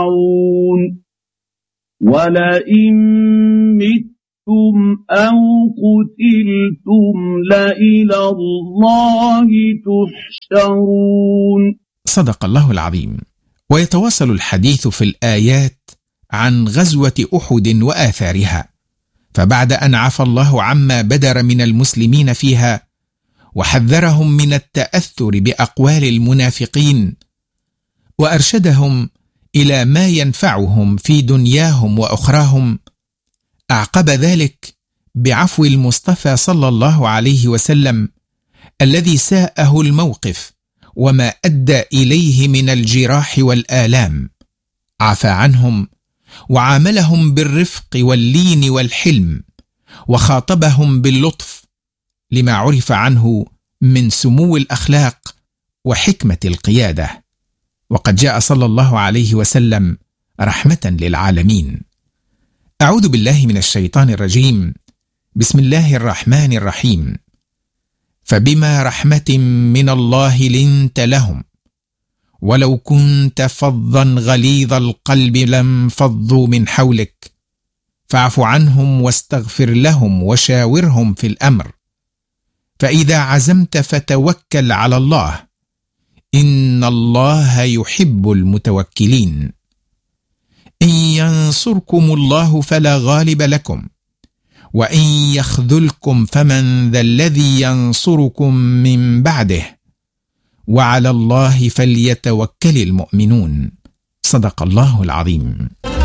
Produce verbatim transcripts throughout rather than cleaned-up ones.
ولئن متم أو قتلتم لإلى الله تحشرون. صدق الله العظيم. ويتواصل الحديث في الآيات عن غزوة أحد وآثارها، فبعد أن عفى الله عما بدر من المسلمين فيها وحذرهم من التأثر بأقوال المنافقين وأرشدهم إلى ما ينفعهم في دنياهم وأخراهم، أعقب ذلك بعفو المصطفى صلى الله عليه وسلم الذي ساءه الموقف وما أدى إليه من الجراح والآلام، عفى عنهم وعاملهم بالرفق واللين والحلم وخاطبهم باللطف لما عرف عنه من سمو الأخلاق وحكمة القيادة، وقد جاء صلى الله عليه وسلم رحمة للعالمين. أعوذ بالله من الشيطان الرجيم. بسم الله الرحمن الرحيم. فبما رحمة من الله لنت لهم ولو كنت فظا غليظ القلب لانفضوا من حولك فاعف عنهم واستغفر لهم وشاورهم في الأمر فإذا عزمت فتوكل على الله إن الله يحب المتوكلين. إن ينصركم الله فلا غالب لكم وإن يخذلكم فمن ذا الذي ينصركم من بعده وعلى الله فليتوكل المؤمنون. صدق الله العظيم.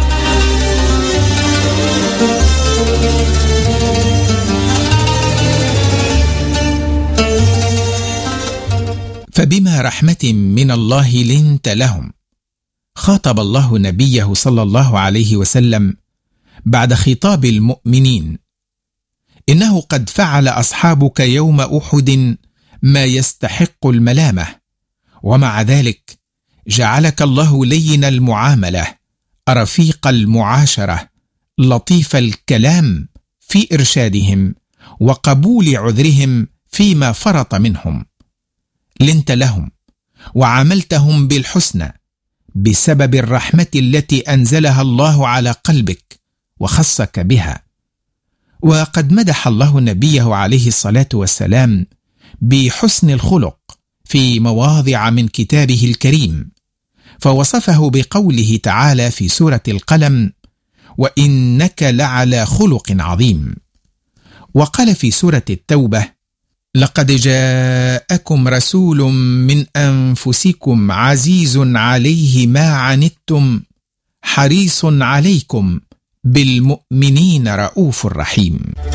فبما رحمة من الله لنت لهم، خاطب الله نبيه صلى الله عليه وسلم بعد خطاب المؤمنين: إنه قد فعل أصحابك يوم أحد ما يستحق الملامة، ومع ذلك جعلك الله لين المعاملة رفيق المعاشرة لطيف الكلام في إرشادهم وقبول عذرهم فيما فرط منهم. لنت لهم وعاملتهم بالحسنى بسبب الرحمة التي أنزلها الله على قلبك وخصك بها. وقد مدح الله نبيه عليه الصلاة والسلام بحسن الخلق في مواضع من كتابه الكريم، فوصفه بقوله تعالى في سورة القلم: وإنك لعلى خلق عظيم. وقال في سورة التوبة: لقد جاءكم رسول من أنفسكم عزيز عليه ما عنتم حريص عليكم بالمؤمنين رؤوف رحيم.